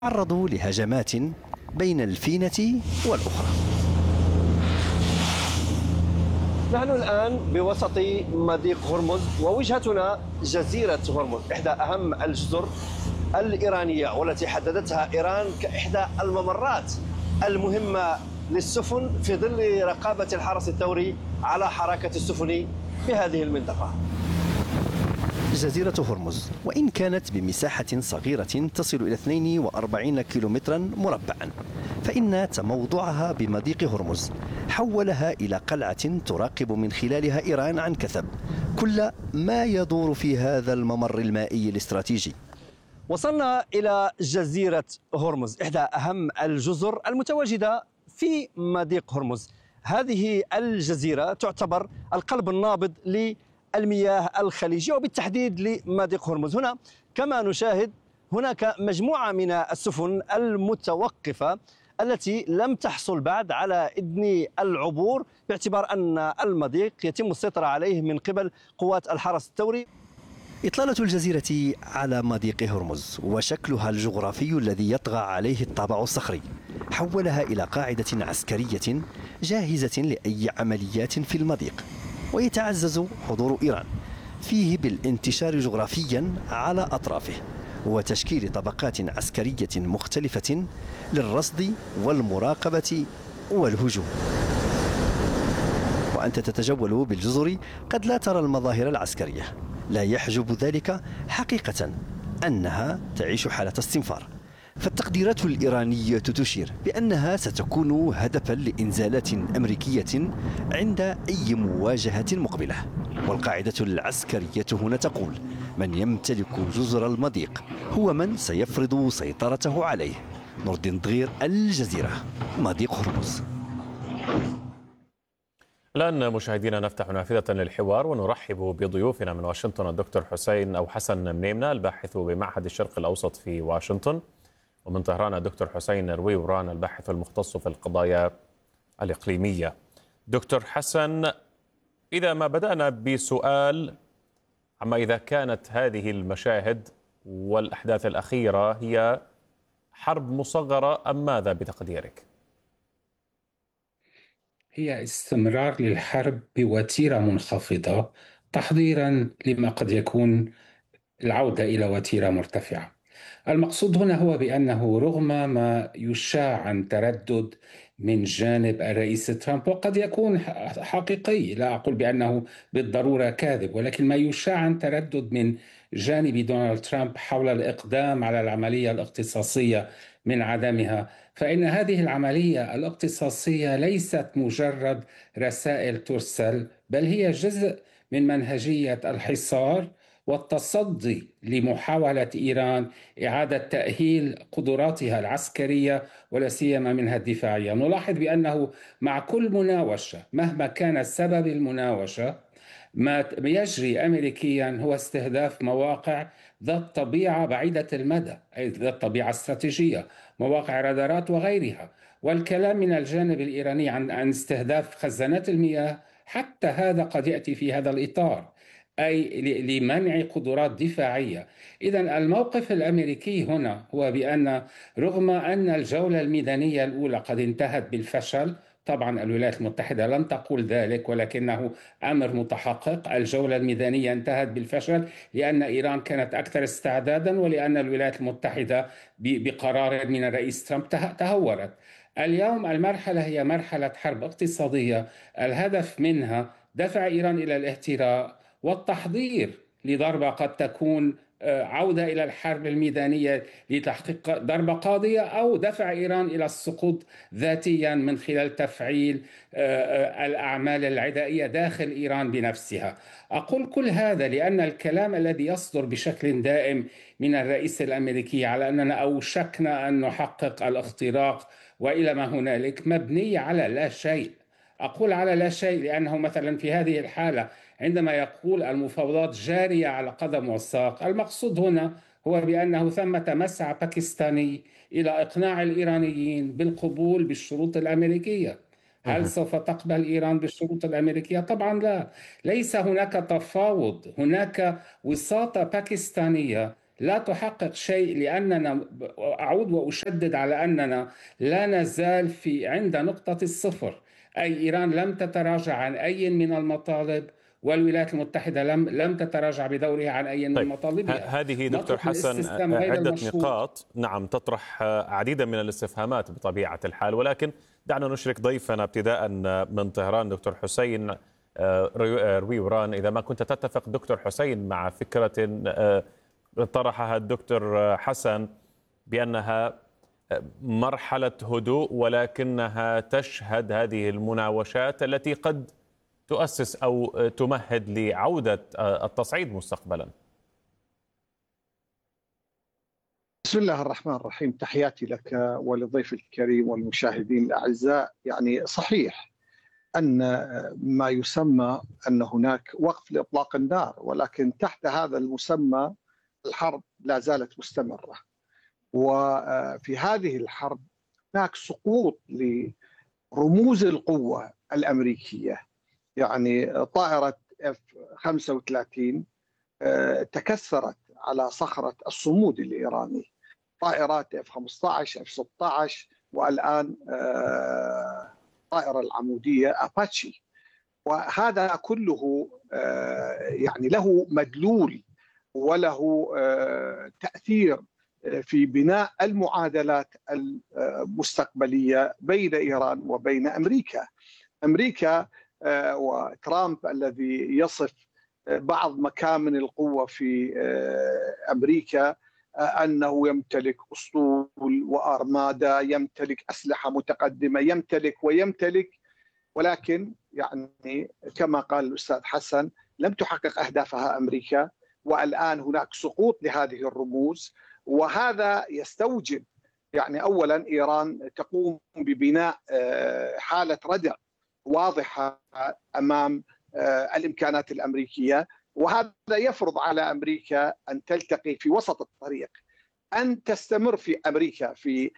تعرضوا لهجمات بين الفينة والأخرى. نحن الآن بوسط مضيق هرمز، ووجهتنا جزيرة هرمز، إحدى أهم الجزر الإيرانية والتي حددتها إيران كإحدى الممرات المهمة للسفن في ظل رقابة الحرس الثوري على حركة السفن في هذه المنطقة. جزيرة هرمز وإن كانت بمساحة صغيرة تصل إلى 42 كيلومترا مربعا، فإن تموضعها بمضيق هرمز حولها إلى قلعة تراقب من خلالها إيران عن كثب كل ما يدور في هذا الممر المائي الاستراتيجي. وصلنا إلى جزيرة هرمز، إحدى أهم الجزر المتواجدة في مضيق هرمز. هذه الجزيرة تعتبر القلب النابض للمياه الخليجية وبالتحديد لمضيق هرمز. هنا كما نشاهد هناك مجموعة من السفن المتوقفة التي لم تحصل بعد على إذن العبور، باعتبار أن المضيق يتم السيطرة عليه من قبل قوات الحرس الثوري. إطلالة الجزيرة على مضيق هرمز وشكلها الجغرافي الذي يطغى عليه الطابع الصخري حولها إلى قاعدة عسكرية جاهزة لأي عمليات في المضيق، ويتعزز حضور إيران فيه بالانتشار جغرافيا على أطرافه وتشكيل طبقات عسكرية مختلفة للرصد والمراقبة والهجوم. وأنت تتجول بالجزر قد لا ترى المظاهر العسكرية، لا يحجب ذلك حقيقة أنها تعيش حالة استنفار، فالتقديرات الإيرانية تشير بأنها ستكون هدفا لإنزالات أمريكية عند أي مواجهة مقبلة. والقاعدة العسكرية هنا تقول: من يمتلك جزر المضيق هو من سيفرض سيطرته عليه. نور الدين دغير، الجزيرة، مضيق هرمز. الآن مشاهدينا نفتح نافذة للحوار ونرحب بضيوفنا من واشنطن، الدكتور حسن منيمنة الباحث بمعهد الشرق الأوسط في واشنطن، ومن طهران الدكتور حسين رويوران الباحث المختص في القضايا الإقليمية. دكتور حسن، إذا ما بدأنا بسؤال عما إذا كانت هذه المشاهد والأحداث الأخيرة هي حرب مصغرة أم ماذا بتقديرك؟ هي استمرار للحرب بوتيرة منخفضة تحضيرا لما قد يكون العودة إلى وتيرة مرتفعة. المقصود هنا هو بأنه رغم ما يشاع عن تردد من جانب الرئيس ترامب، وقد يكون حقيقي، لا أقول بأنه بالضرورة كاذب، ولكن ما يشاع عن تردد من جانب دونالد ترامب حول الإقدام على العملية الاختصاصية من عدمها، فإن هذه العملية الاختصاصية ليست مجرد رسائل ترسل، بل هي جزء من منهجية الحصار والتصدي لمحاولة إيران إعادة تأهيل قدراتها العسكرية ولا سيما منها الدفاعية. نلاحظ بأنه مع كل مناوشة مهما كان سبب المناوشة، ما يجري أمريكيا هو استهداف مواقع ذات طبيعة بعيدة المدى، أي ذات طبيعة استراتيجية، مواقع رادارات وغيرها. والكلام من الجانب الإيراني عن استهداف خزانات المياه، حتى هذا قد يأتي في هذا الإطار، أي لمنع قدرات دفاعية. إذن الموقف الأمريكي هنا هو بأن رغم أن الجولة الميدانية الأولى قد انتهت بالفشل، طبعا الولايات المتحدة لم تقول ذلك ولكنه أمر متحقق، الجولة الميدانية انتهت بالفشل لأن إيران كانت أكثر استعدادا ولأن الولايات المتحدة بقرار من الرئيس ترامب تهورت. اليوم المرحلة هي مرحلة حرب اقتصادية، الهدف منها دفع إيران إلى الاهتراء والتحضير لضربة قد تكون عودة إلى الحرب الميدانية لتحقيق ضربة قاضية، أو دفع إيران إلى السقوط ذاتيا من خلال تفعيل الأعمال العدائية داخل إيران بنفسها. أقول كل هذا لأن الكلام الذي يصدر بشكل دائم من الرئيس الأمريكي على أننا أوشكنا أن نحقق الاختراق وإلى ما هنالك مبني على لا شيء. أقول على لا شيء لأنه مثلا في هذه الحالة عندما يقول المفاوضات جارية على قدم وساق، المقصود هنا هو بأنه ثمة مسعى باكستاني إلى إقناع الإيرانيين بالقبول بالشروط الأمريكية. هل سوف تقبل إيران بالشروط الأمريكية؟ طبعا لا، ليس هناك تفاوض، هناك وساطة باكستانية لا تحقق شيء، لأننا أعود وأشدد على أننا لا نزال عند نقطة الصفر، أي إيران لم تتراجع عن أي من المطالب، والولايات المتحدة لم تتراجع بدورها عن أي من طيب، مطالبها. هذه دكتور نطلب حسن الاستسلام غير عدة المشروط. نقاط نعم تطرح عديدا من الاستفهامات بطبيعة الحال، ولكن دعنا نشرك ضيفنا ابتداء من طهران دكتور حسين روي وران. إذا ما كنت تتفق دكتور حسين مع فكرة طرحها الدكتور حسن بأنها مرحلة هدوء، ولكنها تشهد هذه المناوشات التي قد تؤسس أو تمهد لعودة التصعيد مستقبلا. بسم الله الرحمن الرحيم، تحياتي لك ولضيف الكريم والمشاهدين الأعزاء. يعني صحيح أن ما يسمى أن هناك وقف لإطلاق النار، ولكن تحت هذا المسمى الحرب لا زالت مستمرة، وفي هذه الحرب هناك سقوط لرموز القوة الأمريكية. يعني طائرة F-35 تكسرت على صخرة الصمود الإيراني، طائرات F-15 F-16 والآن طائرة العمودية أباتشي، وهذا كله يعني له مدلول وله تأثير في بناء المعادلات المستقبلية بين إيران وبين أمريكا. أمريكا وترامب الذي يصف بعض مكامن القوة في أمريكا أنه يمتلك أسطول وأرمادا، يمتلك أسلحة متقدمة، يمتلك، ولكن يعني كما قال الأستاذ حسن لم تحقق أهدافها أمريكا، والآن هناك سقوط لهذه الرموز. وهذا يستوجب يعني أولا إيران تقوم ببناء حالة ردع واضحة أمام الإمكانات الأمريكية، وهذا يفرض على أمريكا أن تلتقي في وسط الطريق، أن تستمر في أمريكا في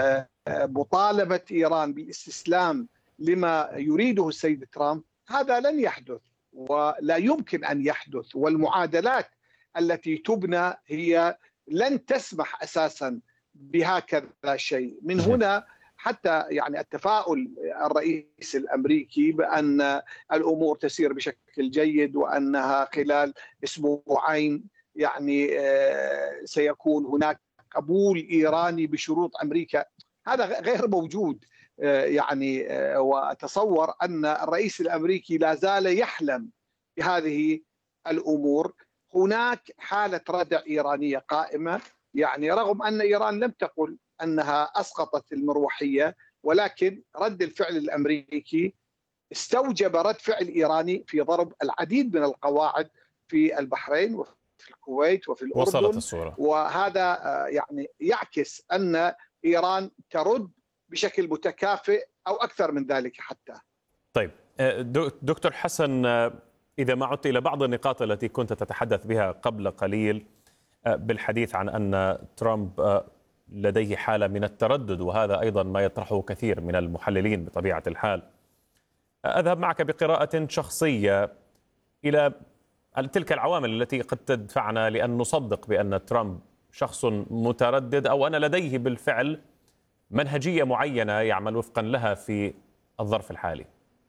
مطالبة إيران بالاستسلام لما يريده السيد ترامب. هذا لن يحدث ولا يمكن أن يحدث، والمعادلات التي تبنى هي لن تسمح أساسا بهكذا شيء. من هنا حتى يعني التفاؤل الرئيس الأمريكي بأن الأمور تسير بشكل جيد، وأنها خلال أسبوعين يعني سيكون هناك قبول إيراني بشروط أمريكا، هذا غير موجود. يعني وأتصور أن الرئيس الأمريكي لا زال يحلم بهذه الأمور. هناك حالة ردع إيرانية قائمة، يعني رغم أن إيران لم تقل أنها أسقطت المروحية، ولكن رد الفعل الأمريكي استوجب رد فعل إيراني في ضرب العديد من القواعد في البحرين وفي الكويت وفي الأردن. وصلت الصورة. وهذا يعني يعكس أن إيران ترد بشكل متكافئ أو أكثر من ذلك حتى. طيب دكتور حسن، إذا ما عدت إلى بعض النقاط التي كنت تتحدث بها قبل قليل بالحديث عن أن ترامب لديه حالة من التردد، وهذا أيضا ما يطرحه كثير من المحللين بطبيعة الحال، أذهب معك بقراءة شخصية إلى تلك العوامل التي قد تدفعنا لأن نصدق بأن ترامب شخص متردد، أو أن لديه بالفعل منهجية معينة يعمل وفقا لها في الظرف الحالي.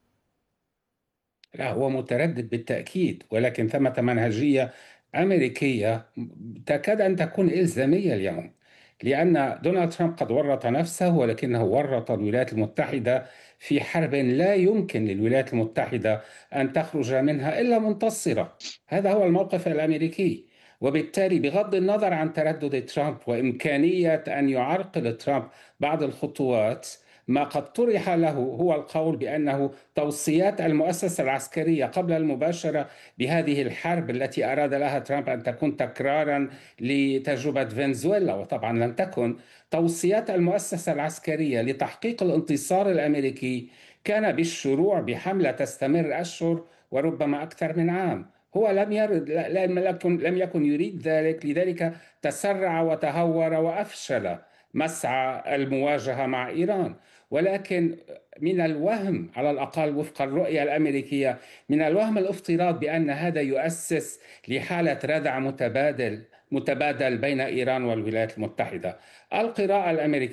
لا، هو متردد بالتأكيد، ولكن ثمة منهجية أمريكية تكاد أن تكون إلزامية اليوم، لأن دونالد ترامب قد ورط نفسه، ولكنه ورط الولايات المتحدة في حرب لا يمكن للولايات المتحدة أن تخرج منها إلا منتصرة. هذا هو الموقف الأمريكي، وبالتالي بغض النظر عن تردد ترامب وإمكانية أن يعرقل ترامب بعض الخطوات، ما قد طرح له هو القول بأنه توصيات المؤسسة العسكرية قبل المباشرة بهذه الحرب التي أراد لها ترامب أن تكون تكرارا لتجربة فنزويلا، وطبعا لم تكن، توصيات المؤسسة العسكرية لتحقيق الانتصار الأمريكي كان بالشروع بحملة تستمر أشهر وربما أكثر من عام. هو لم يكن يريد ذلك، لذلك تسرع وتهور وأفشل مسعى المواجهة مع إيران. ولكن من الوهم، على الأقل وفق الرؤية الأمريكية، من الوهم الافتراض بأن هذا يؤسس لحالة ردع متبادل متبادل بين إيران والولايات المتحدة. القراءة الأمريكية